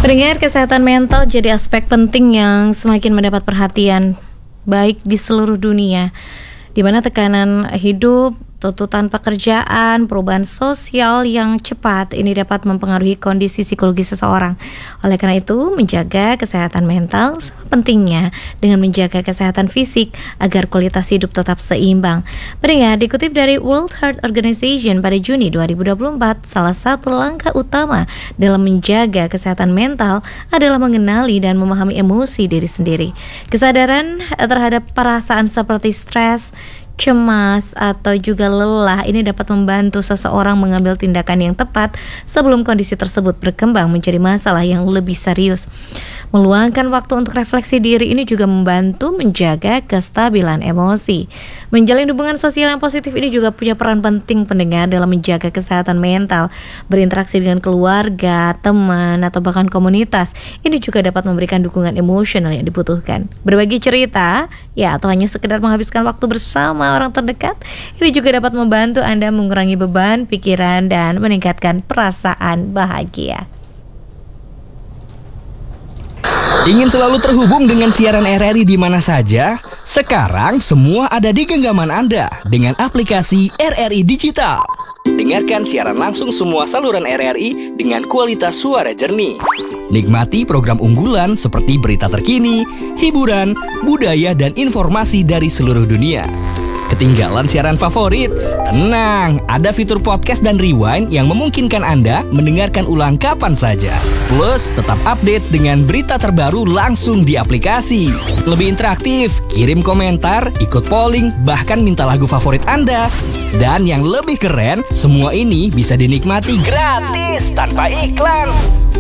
Pendengar, kesehatan mental jadi aspek penting yang semakin mendapat perhatian baik di seluruh dunia, di mana tekanan hidup, tuntutan pekerjaan, perubahan sosial yang cepat ini dapat mempengaruhi kondisi psikologis seseorang. Oleh karena itu, menjaga kesehatan mental sama pentingnya dengan menjaga kesehatan fisik agar kualitas hidup tetap seimbang. Pendengar, dikutip dari World Health Organization pada Juni 2024, salah satu langkah utama dalam menjaga kesehatan mental adalah mengenali dan memahami emosi diri sendiri. Kesadaran terhadap perasaan seperti stres, cemas, atau juga lelah ini dapat membantu seseorang mengambil tindakan yang tepat sebelum kondisi tersebut berkembang menjadi masalah yang lebih serius. Meluangkan waktu untuk refleksi diri ini juga membantu menjaga kestabilan emosi. Menjalin hubungan sosial yang positif ini juga punya peran penting, pendengar, dalam menjaga kesehatan mental. Berinteraksi dengan keluarga, teman, atau bahkan komunitas ini juga dapat memberikan dukungan emosional yang dibutuhkan. Berbagi cerita, atau hanya sekedar menghabiskan waktu bersama orang terdekat, ini juga dapat membantu Anda mengurangi beban pikiran dan meningkatkan perasaan bahagia. Ingin selalu terhubung dengan siaran RRI di mana saja? Sekarang semua ada di genggaman Anda dengan aplikasi RRI Digital. Dengarkan siaran langsung semua saluran RRI dengan kualitas suara jernih. Nikmati program unggulan seperti berita terkini, hiburan, budaya, dan informasi dari seluruh dunia. Ketinggalan siaran favorit? Tenang, ada fitur podcast dan rewind yang memungkinkan Anda mendengarkan ulang kapan saja. Plus, tetap update dengan berita terbaru langsung di aplikasi. Lebih interaktif, kirim komentar, ikut polling, bahkan minta lagu favorit Anda. Dan yang lebih keren, semua ini bisa dinikmati gratis tanpa iklan.